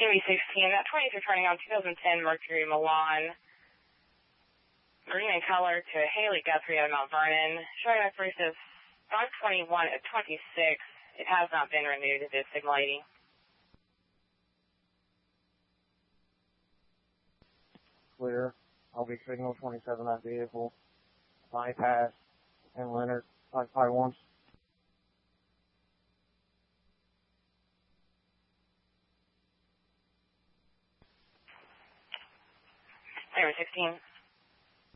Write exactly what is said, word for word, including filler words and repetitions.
U V sixteen, that twenty-three turning on two thousand ten Mercury Milan. Marine in color to Haley Guthrie out of Mount Vernon. Showing my first of five twenty-one at twenty-six. It has not been renewed. It is signaling. Clear. I'll be signal twenty-seven, that vehicle. Bypass and Leonard, five five one. Number sixteen.